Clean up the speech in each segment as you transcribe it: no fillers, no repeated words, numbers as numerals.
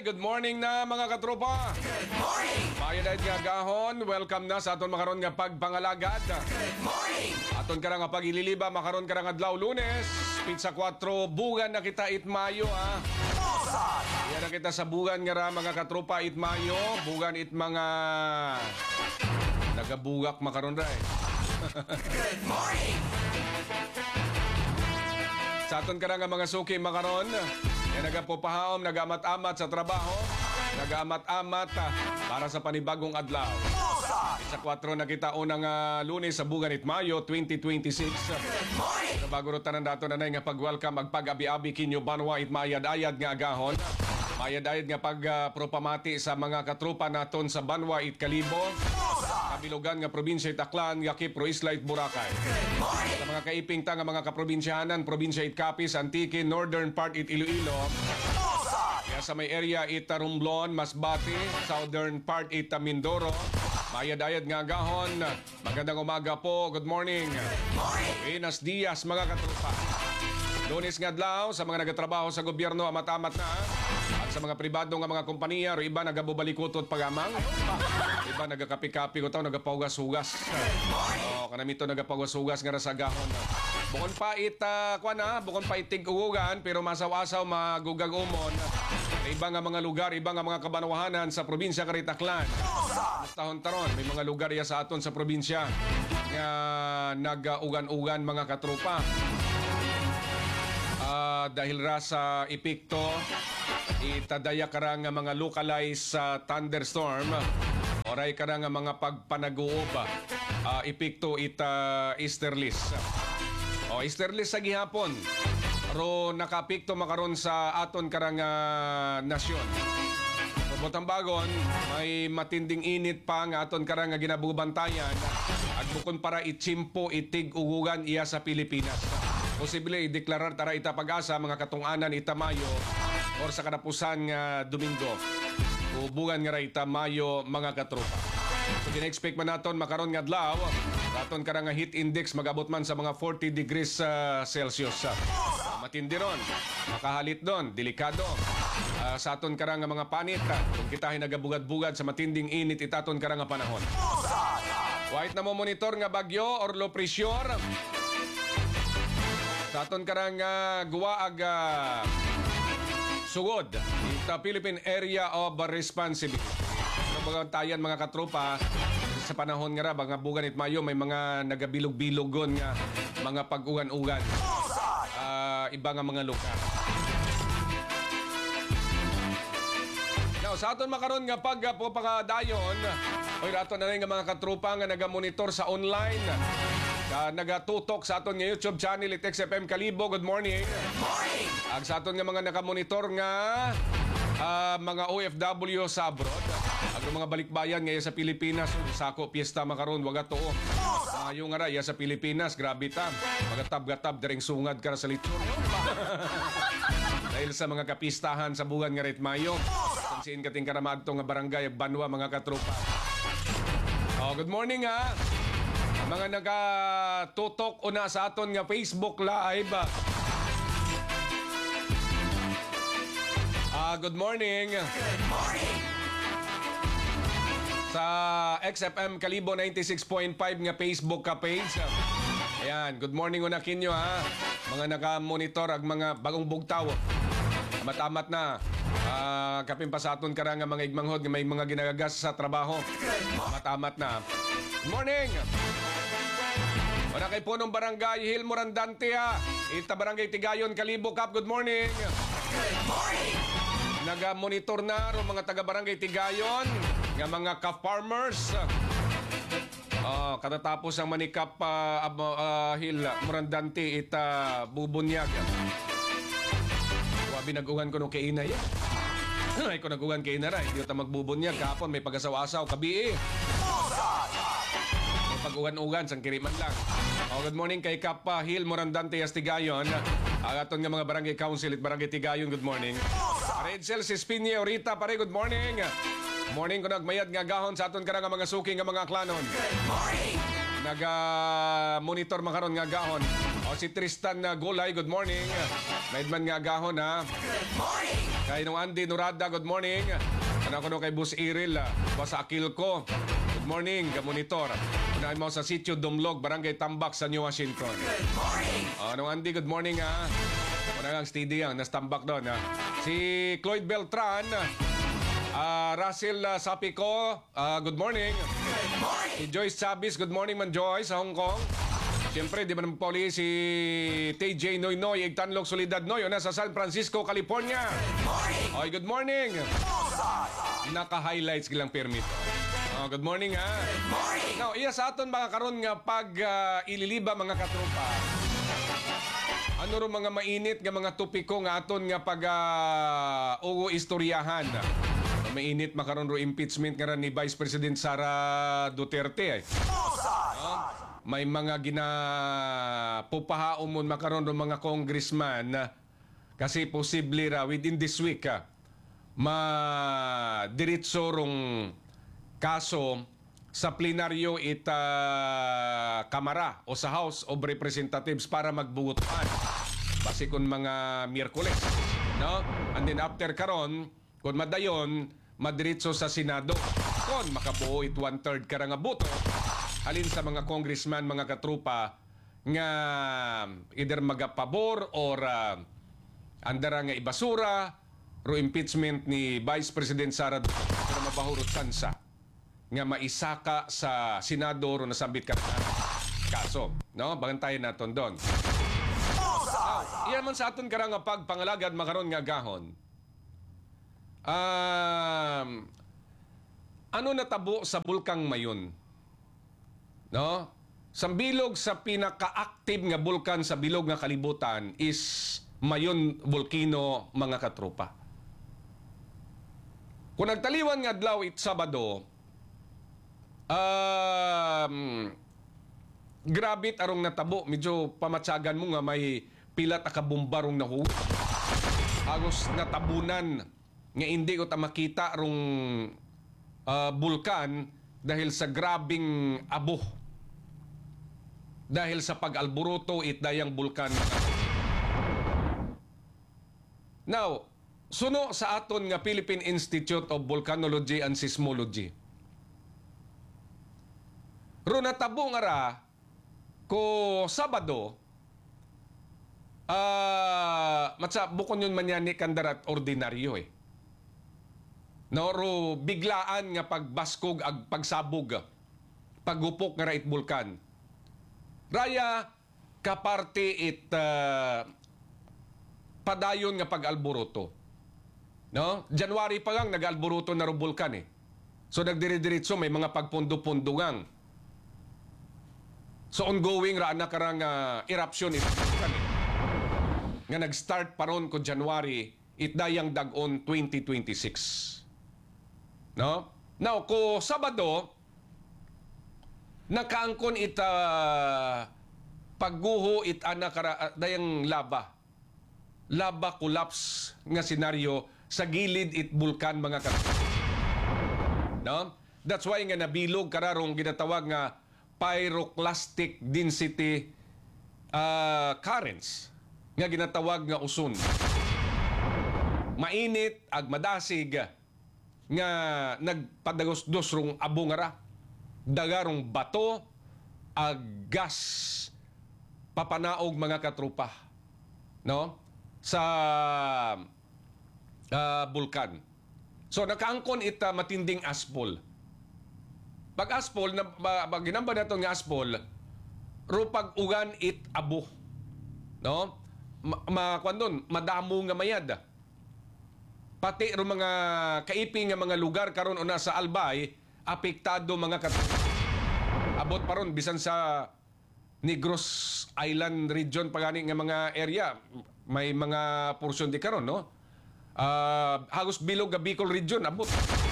good morning na mga katropa. Good morning! Mayadayad nga gahon, welcome na sa aton makaron nga pagpangalagad. Good morning! Aton ka nga pag-ililiba, makaron ka nga adlaw Lunes. Pizza 4, bugan na kita Mayo ha. Awesome! Yan na kita sa bugan nga ra mga katropa Mayo. Bugan mga nagabugak makaron ra eh. Good morning! Sa aton ka nga mga suki makaron, yan nagapupahaom, nagamat-amat sa trabaho, nagamat-amat para sa panibagong adlaw. Awesome! Sa 4 na kita unang Lunes sa bugan Mayo 2026. Good morning! Bago ro tanan dato nanay nga pag-welcome magpag-abi-abi kinyo banwa it mayad-ayad nga agahon. Mayad-ayad nga pag-propamati sa mga katropa naton sa Banwa it Kalibo, Awesome! kabilugan nga probinsya it Aklan, Yakipro, Isla it Boracay. Good morning! Sa mga kaiping ta nga mga kaprobinsyahanan, probinsya it Capiz, Antique, northern part it Iloilo. Awesome! Kaya sa may area it Romblon, Masbate, southern part it Mindoro. Mayad-ayad nga agahon. Magandang umaga po. Good morning. Good morning! Buenos dias mga katropa. Lunes nga adlaw sa mga nagatrabaho sa gobyerno amat-amat na. At sa mga pribado nga mga kompanya, iba nagabubalikutot pagamang. Iba nagakapi-kapi ko tao, nagapahugas-hugas. Oh, kanamito nagapahugas-hugas nga sa gahon. Bukon pa bukon pa itig-ugugan, pero masaw-asaw magugag umon. Iba nga mga lugar, iba nga mga kabanwahanan sa probinsya Karitaklan. Tahon-taron, may mga lugar ya sa aton sa probinsya nga nag-ugan-ugan mga katropa. Dahil ra sa epekto itadaya kara nga mga localized thunderstorm oray kara nga mga pagpanaguob epekto easterlies. Easterlies sa gihapon ro nakapikto makaron sa aton karang nasyon. Botang bagon, may matinding init pa nga aton karang nga ginabubantayan at bukon para itsimpo itig-ugugan iya sa Pilipinas. Posible i-deklarar tara ita pag-asa mga katunganan ita Mayo or sa katapusan nga Domingo. Ubugan nga ra ita Mayo mga katropa. So gina-expect man naton makaron nga adlaw, aton karang nga heat index magabot man sa mga 40 degrees Celsius. Matindi ron, makahalit doon, delikado. Sa aton karang nga mga panit, kung kita nagabugad-bugad sa matinding init itaton karang nga panahon. White na mo monitor nga bagyo or low pressure. Sa aton karang guwaag sugod ita Philippine Area of Responsibility. Tayan mga katropa sa panahon nga ra mga bugan it Mayo may mga nagabilog-bilogon nga mga pag-ugan-ugan. Iba nga mga lugar. Now, sa aton makaron nga pagpapadayon, oy rato na rin nga mga katropa nga nagamonitor sa online. Nagatutok sa aton nga YouTube channel it XFM Kalibo. Good morning. Good morning! Ang sa aton nga mga nakamonitor nga mga OFW sa abroad. Ang mga balikbayan ngayon sa Pilipinas, sako piyesta makaron waga tuo. Yung nga ra sa Pilipinas, grabe ta. Magatab-gatab daring sungad ka sa litsyon. Dahil sa mga kapistahan sa buwan nga rit Mayo. Sansiin kating karamagto nga barangay Banwa mga katropa. Good morning ha. Mga nagatutok una sa aton nga Facebook Live. Good morning. Good morning! Sa XFM Kalibo 96.5 nga Facebook ka page. Ayan, good morning una kinyo ha. Mga naka-monitor ag mga bagong bugtaw. Amat-amat na. Kapin pa sa aton karang nga mga igmanghod nga may mga ginagagas sa trabaho. Amat-amat na. Good morning! Wala kay punong barangay Hill Morandante ha. Ita barangay Tigayon Kalibo Kap. Good morning! Good morning! Naga-monitor na ro mga taga-barangay Tigayon nga mga ka-farmers. Katatapos ang manikap Hill Morandante ita bubunyag. Wabi nag-ugan ko nung kay inay. Ay ko nag-ugan kay inay. Hindi ta magbubunyag. Kahapon may pag-asaw-asaw. Kabii. May pag-ugan-ugan. Sang kiriman lang. Good morning kay Kap Hill Morandante Tigayon. Aton nga mga barangay council at barangay Tigayon. Good morning. Redsel Sispinio Rita pare. Good morning. Morning ko nagmayad nga gahon sa aton karang mga suki nga mga klanon. Good morning! Naga-monitor makaron nga gahon. O si Tristan na Gulay, good morning. Maidman nga agahon ha. Good morning. Kay nung Andy Nurada, good morning. Ano ko kay Bus Iril, sa akil ko. Good morning, ka-monitor. Unahin mo sa sitio Dumlog, Barangay Tambak sa New Washington. Good morning. Nung Andy, good morning ha. Una nga steady ang nastambak doon ha. Si Cloyd Beltran, Russell Sapico, good morning. Good morning. Si Joyce Chavez, good morning man Joyce sa Hong Kong. Siyempre, di ba naman poli si TJ Noy Noy, Igtanlog Solidad Noy, o nasa San Francisco, California. Good morning. Oy, good morning. Naka-highlights gilang permit. Good morning ha. Good morning. Now, iya sa aton mga karon nga pag ililiba mga katropa. Ano ro mga mainit nga mga topiko nga aton nga pag ugo istoryahan. Mainit makaron ro impeachment nga ron ni Vice President Sara Duterte. May mga ginapupahaon makaron ro mga congressman kasi posible ra within this week ma-diretso rong kaso sa plenaryo Kamara o sa House of Representatives para magbugutan. Basi kung mga Miyerkules. No? And then after karon, kung madayon, madiretso sa Senado. Kung makabuo it 1/3 ka nga boto, halin sa mga congressman, mga katrupa, nga either magapabor or andara nga ibasura, ro impeachment ni Vice President Sara Duterte pero mabahurot sansa nga maisaka sa Senado ro nasambit ka na kaso. No? Bagantayin naton doon. Iyan man sa aton karang nga pagpangalagad makaron nga gahon. Ano natabo sa bulkang Mayon? No? Sa bilog sa pinaka-active nga bulkan sa bilog nga kalibutan is Mayon Volcano mga katropa. Kung nagtaliwan nga adlaw it Sabado, grabe arong natabo, medyo pamatsagan mo nga may pilat akabumbarong nahu. Agos natabunan nga hindi ko ta makita rong bulkan dahil sa grabing abo. Dahil sa pag-alburuto it dayang bulkan. Now, suno sa aton nga Philippine Institute of Volcanology and Seismology. Ro natabo nga ra ko Sabado, matsa bukon yun man yan ni kandarat ordinaryo eh. No, ro biglaan nga pagbaskog ag pagsabog, pagupok nga ra it bulkan. Raya kaparte it padayon nga pag-alburuto. No? January pa lang nag-alburuto na ro bulkan eh. So nagdire-diretso may mga pagpundo-pundungang. So ongoing ra na karang eruption it bulkan eh. Nga nag-start pa ron ko January it dayang dag-on 2026. No? Now ko Sabado nakaangkon it pagguho it ana dayang laba collapse nga senaryo sa gilid it bulkan mga no? That's why nga nabilog kararong ginatawag nga pyroclastic density currents nga ginatawag nga uson. Mainit ag madasig nga nagpadagos-dos rong abo nga ra. Dagarong bato ag gas papanaog mga katrupa. No? Sa bulkan. So nakaangkon ita matinding aspol. Pag aspol na ginamba nato nga aspol, rupag ugan it abo. No? Kwandon madamo nga mayad. Pati ro mga kaiping nga mga lugar karon una sa Albay apektado mga abot pa ron bisan sa Negros Island region pagani nga mga area may mga portion di karon no. Hagos bilog nga Bicol region abot.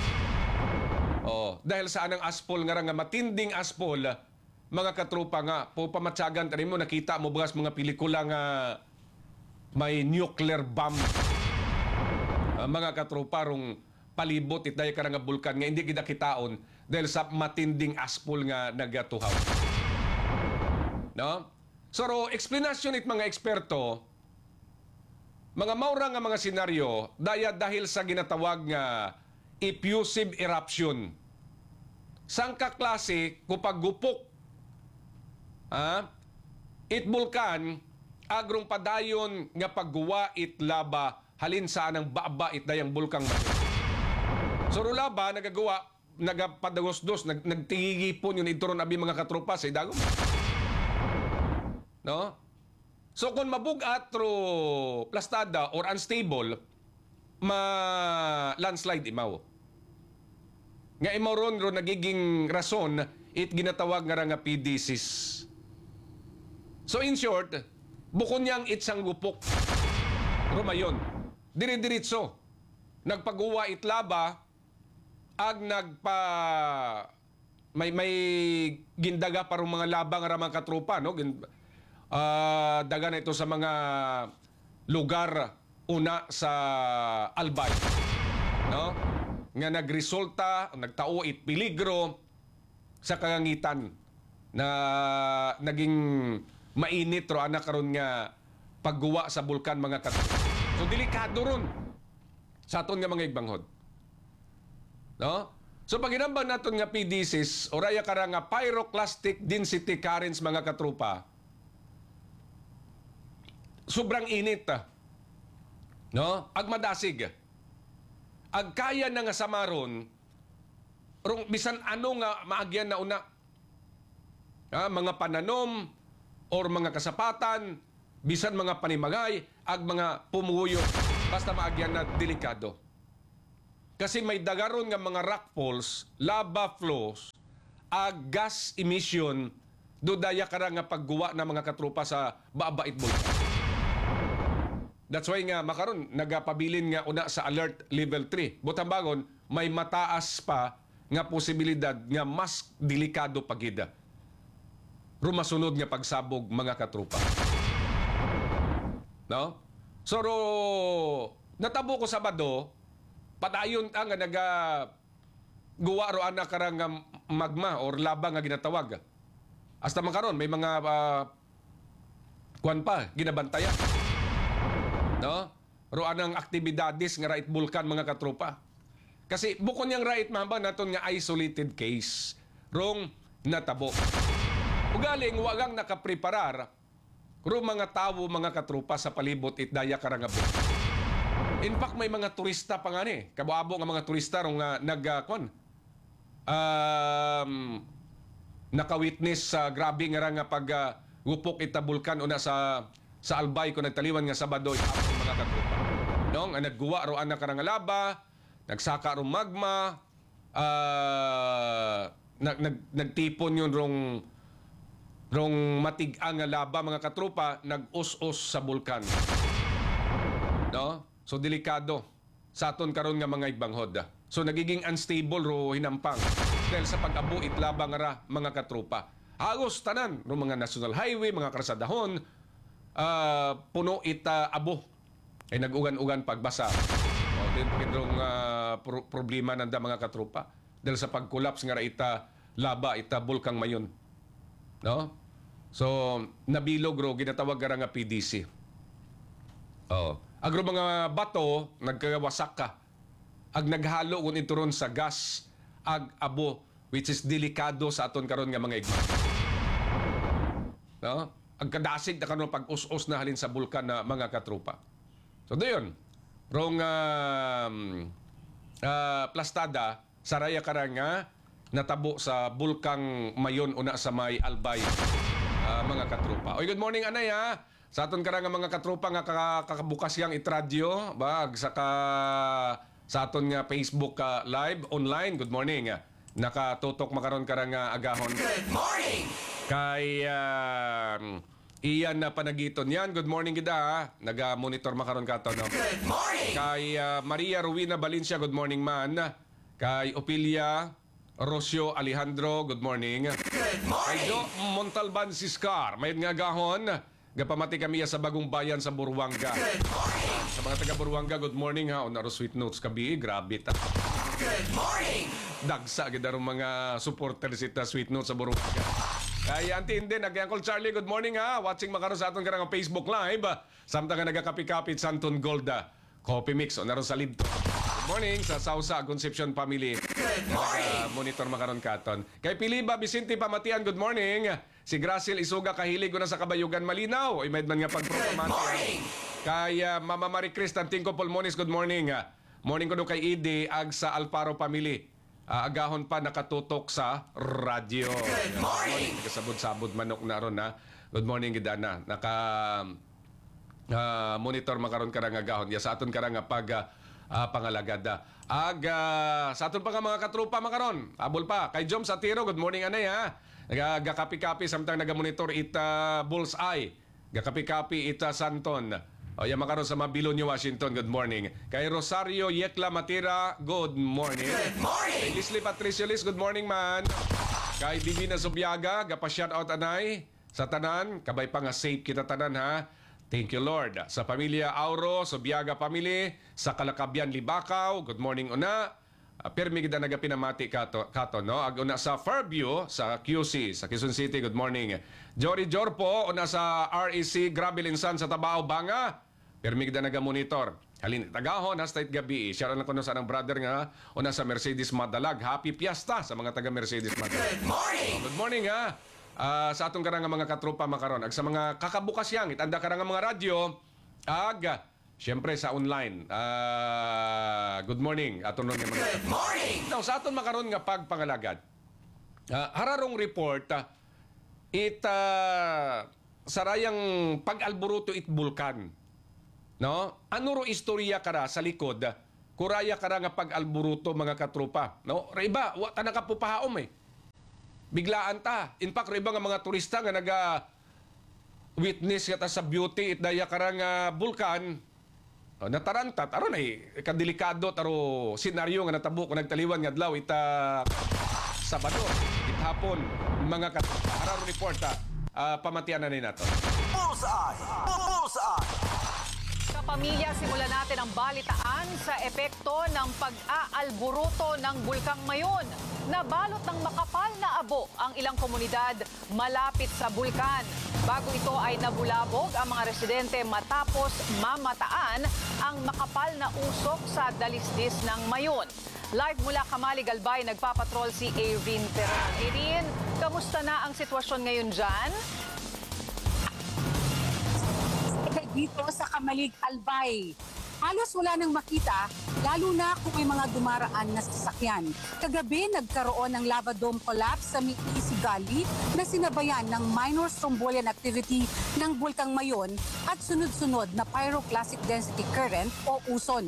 Dahil sa anang aspol nga matinding aspol mga katropa nga po pamatsagan tani mo nakita mo bugas mga pelikula nga may nuclear bomb. Mga katropa rong palibot itay ka nga bulkan nga hindi kita kitaon dahil sa matinding aspol nga nagatuhaw. No? So, explanation it mga eksperto, mga maura nga mga senaryo, dahil sa ginatawag nga effusive eruption. Sangka klase kupag gupok it bulkan agrong padayon nga pagguwa it laba halin sa anang baba it dayang bulkang mayon. So laba nagagawa nagapadagos-dos nagtingigipon yun ituron abi mga katropa sa idagom. No? So kung mabugat through plastada or unstable landslide imaw. Nga imaw ron nagiging rason it ginatawag nga PDCs. So in short, bukod niyang itsang gupok. Rumayon. Dire-diritso. Nagpaguwa itlaba ag may gindaga parang mga labang ramang katropa, no? Daga na ito sa mga lugar una sa Albay. No? Nga nagresulta, nagtao it peligro sa kagangitan na naging mainit ro anak karon nga pagguwa sa bulkan mga katropa. So delikado ron sa aton nga mga igbanghod. No? So pag inambang naton nga PDCs, oraya kara nga pyroclastic density currents mga katropa. Sobrang init. No? Ag madasig. Ag kaya na nga samaron rong bisan ano nga maagyan na una. Mga pananom or mga kasapatan, bisan mga panimagay, ag mga pumuyo, basta maagyan na delikado. Kasi may dagaron nga mga rock falls, lava flows, ag gas emission, dudaya kara nga pagguwa na mga katropa sa babait bulkan. That's why nga makaron nagapabilin nga una sa alert level 3. Butang bagon, may mataas pa nga posibilidad nga mas delikado pagida. Rumasunod nga pagsabog mga katropa. No? So, natabo ko Sabado, padayon nga guwa ro ana karang magma or laba nga ginatawag. Hasta man karon may mga kuan pa ginabantayan. No? Ro anang aktibidades nga right bulkan mga katropa. Kasi bukod niyang right mahaba naton nga isolated case rong natabo. Ugaling wagang nakapreparar ro mga tawo mga katropa sa palibot it daya karangabo. In fact may mga turista pa nga ni. Kabuabo nga mga turista rong nakawitness sa grabe nga pag gupok ita bulkan una sa Albay ko nagtaliwan nga Sabado hapon mga katropa. No, nga nagguwa ro ana karang laba, nagsaka ro magma, nagtipon yun rong matig-ang nga laba mga katropa, nag-us-us sa bulkan. No? So delikado sa aton karon nga mga igbanghod. So nagiging unstable ro hinampang dahil sa pag-abo itlaba nga ra mga katropa. Hagos tanan ro mga national highway, mga karsadahon, puno ita abo ay nag-ugan-ugan pagbasa. O din pagidrong problema nanda mga katropa dahil sa pag-collapse nga ra ita laba ita bulkang mayon. No? So nabilog ro ginatawag nga PDC. Oh, agro mga bato nagkawasak ka. Ag naghalo kun ituron sa gas ag abo which is delikado sa aton karon nga mga igma. No? Ang kadasig na kanon pag-us-us na halin sa bulkan na mga katropa. So doon, rong plastada, saraya karanga, natabo sa bulkang mayon una sa may Albay, mga katropa. Oy, good morning, anay ha. Sa aton karanga mga katropa nga kakabukas yang itradyo, bag sa aton nga Facebook live, online, good morning. Nakatutok makaron karanga agahon. Good morning! Kay Ian na panagiton yan. Good morning gida ha. Naga-monitor makaron ka to. No? Good morning! Kay Maria Ruina Valencia, good morning man. Kay Opilia Rocio Alejandro, good morning. Good Kay morning! Jo Montalban Siscar, may nga gahon. Gapamati kami sa bagong bayan sa Buruanga. Good morning! Sa mga taga Buruanga, good morning ha. Onaro sweet notes kabi, grabe ta. Good morning! Dagsa gid mga supporters ita sweet notes sa Buruanga. Kay Antindi, Uncle Charlie, good morning ha. Watching makaroon sa aton karang Facebook Live. Samtang nga nagakapikapit sa Anton Golda. Coffee mix o naroon sa lidto. Good morning sa Sausa Concepcion Family. Good morning. Monitor makaroon katon. Kay Piliba Vicente Pamatian, good morning. Si Graciel Isuga kahilig ko na sa Kabayugan Malinaw. Imaid man nga pagprogramante. morning. Kay Mama Marie Cristan Tinko Pulmones, good morning. Morning ko no kay Idi ag sa Alparo Family. Agahon pa nakatutok sa radyo. Good morning. Kasabod-sabod manok na ron ha. Good morning gidana. Monitor makaron karang agahon. Ya sa aton karang pag pangalagada. Sa aton pa nga mga katrupa makaron. Abol pa. Kay Jom Satiro, good morning anay ha. Gakapi-kapi samtang nagamonitor ita Bullseye. Gakapi-kapi ita Santon. O yan makaroon sa Mabilo, New Washington, good morning. Kay Rosario Yekla Matira, good morning. Good morning. Kay Leslie Patricio Liz, good morning man. Kay Divina Subiaga, gapa-shout out anay sa tanan. Kabay pa nga safe kita tanan ha. Thank you Lord. Sa pamilya Auro, Subiaga family, sa Kalakabian Libakaw, good morning una. Permi kita nagapinamati kato, no? Ag una sa Fairview, sa QC, sa Quezon City, good morning. Jory Jorpo, una sa REC, Gravel Insan sa Tabao, Banga. Permi kita nagamonitor. Halin, tagahon, hasta gabi. Share lang ko sa anong brother nga, una sa Mercedes Madalag. Happy Fiesta sa mga taga Mercedes Madalag. Good morning. Good morning ha. Sa atong karang mga katrupa makaron. Ag sa mga kakabukas yang, itanda karang mga radyo, siyempre sa online. Good morning. Aton nun yung mga... Good morning. Now, sa aton makaroon nga pagpangalagad, hararong report, sarayang pag-alburuto it bulkan. No? Ano ro istorya kara sa likod, kuraya kara nga pag-alburuto mga katrupa. No? Iba, wa ta nakapupahaom eh. Biglaan ta. In fact, iba nga mga turista nga witness kata sa beauty it daya karang bulkan. Natarantat aron ay kadelikado taro senaryo nga natabo kung nagtaliwan nga adlaw ita Sabado it hapon mga hararong report pamatian na ni nato. Bullseye. Bullseye. Kapamilya, simulan natin ang balitaan sa epekto ng pag-aalburuto ng Bulkang Mayon. Nabalot ng makapal na abo ang ilang komunidad malapit sa bulkan. Bago ito ay nabulabog ang mga residente matapos mamataan ang makapal na usok sa dalisdis ng Mayon. Live mula Kamalig Albay, nagpapatrol si Erin Peron. Erin, kamusta na ang sitwasyon ngayon dyan? Dito sa Kamalig Albay. Halos wala nang makita, lalo na kung may mga dumaraan na sasakyan. Kagabi, nagkaroon ng lava dome collapse sa Isigali na sinabayan ng minor strombolian activity ng Bulkang Mayon at sunod-sunod na pyroclastic density current o uson.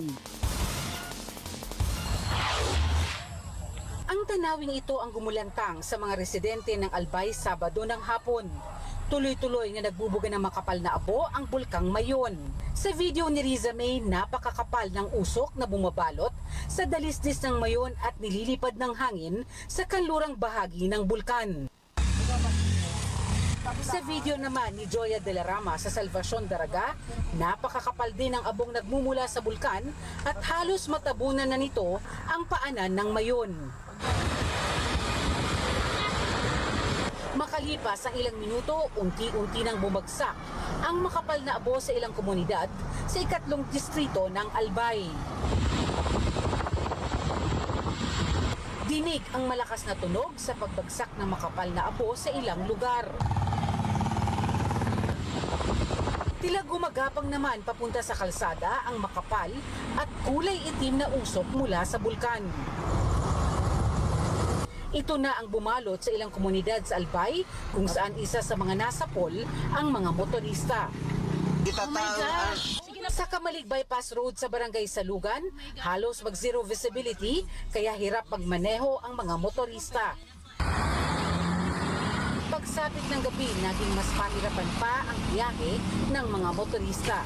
Ang tanawing ito ang gumulantang sa mga residente ng Albay Sabado ng hapon. Tuloy-tuloy na nagbubuga ng makapal na abo ang Bulkang Mayon. Sa video ni Riza May, napakakapal ng usok na bumabalot sa dalisdis ng Mayon at nililipad ng hangin sa kanlurang bahagi ng bulkan. Sa video naman ni Joya de la Rama sa Salvacion Daraga, napakakapal din ang abong nagmumula sa bulkan at halos matabunan na nito ang paanan ng Mayon. Makalipas ang ilang minuto, unti-unti nang bumagsak ang makapal na abo sa ilang komunidad sa ikatlong distrito ng Albay. Dinig ang malakas na tunog sa pagbagsak ng makapal na abo sa ilang lugar. Tila gumagapang naman papunta sa kalsada ang makapal at kulay itim na usok mula sa bulkan. Ito na ang bumalot sa ilang komunidad sa Albay kung saan isa sa mga nasapol ang mga motorista. Oh my gosh! Sa Kamalig Bypass Road sa Barangay Salugan, halos mag-zero visibility kaya hirap magmaneho ang mga motorista. Pagsapit ng gabi, naging mas mahirapan pa ang biyahe ng mga motorista.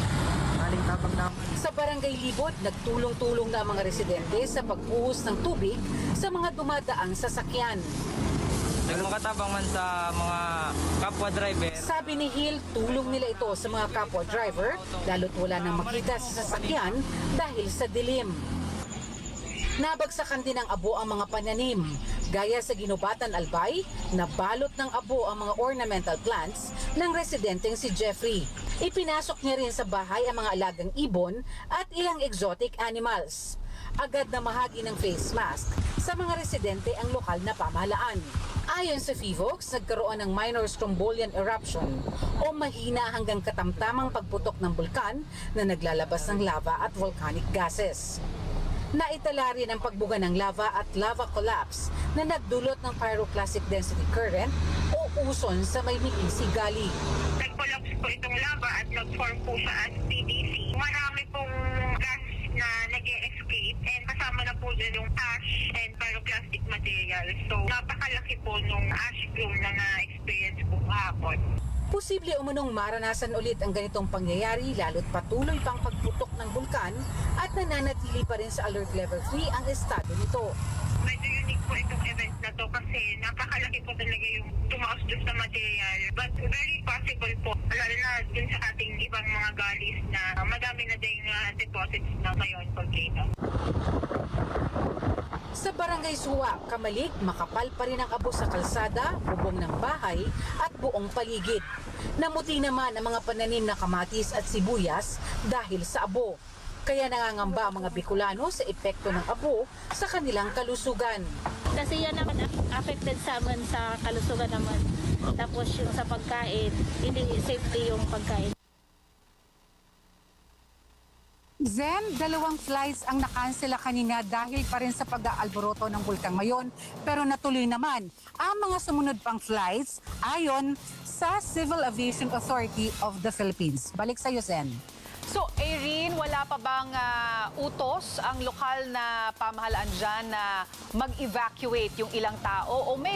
Sa Barangay Libot, nagtulong-tulong na ang mga residente sa pagbuhos ng tubig sa mga dumadaang sasakyan. Nagmakatabang man sa mga kapwa driver. Sabi ni Hill, tulong nila ito sa mga kapwa driver lalo't wala nang makita sa sasakyan dahil sa dilim. Nabagsakan din ng abo ang mga pananim. Gaya sa Ginubatan, Albay, nabalot ng abo ang mga ornamental plants ng residenteng si Jeffrey. Ipinasok niya rin sa bahay ang mga alagang ibon at ilang exotic animals. Agad na mahagi ng face mask sa mga residente ang lokal na pamahalaan. Ayon sa FIVOX, nagkaroon ng minor strombolian eruption o mahina hanggang katamtamang pagputok ng bulkan na naglalabas ng lava at volcanic gases. Naitala rin ang pagbuga ng lava at lava collapse na nagdulot ng pyroclastic density current o uson sa may Miisi Gali. Nag-collapse po itong lava at nag-form po siya as PDC. Marami pong gas na nag-escape and kasama na po dyan yung ash and pyroclastic material. So napakalaki po nung ash plume na na-experience po kahapon. Posible umunong maranasan ulit ang ganitong pangyayari lalo't patuloy pang pagputok ng bulkan at nananatili pa rin sa alert level 3 ang estado nito. Medyo unique po itong event na to kasi napakalaki po talaga yung tumaos doon sa material. But very possible po, lalo na dun sa ating ibang mga gullies na madami na ding deposits na ngayon volcano. Sa Barangay Suwa, Kamalig, makapal pa rin ang abo sa kalsada, bubong ng bahay at buong paligid. Namuti naman ang mga pananim na kamatis at sibuyas dahil sa abo. Kaya nangangamba ang mga Bicolano sa epekto ng abo sa kanilang kalusugan. Kasi yan naman affected sa amin sa kalusugan naman. Tapos yung sa pagkain, hindi safety yung pagkain. Zen, 2 flights ang nakansela kanina dahil pa rin sa pag-aalboroto ng bulkang Mayon. Pero natuloy naman ang mga sumunod pang flights ayon sa Civil Aviation Authority of the Philippines. Balik sa iyo, Zen. So, Irene, wala pa bang utos ang lokal na pamahalaan dyan na mag-evacuate yung ilang tao o may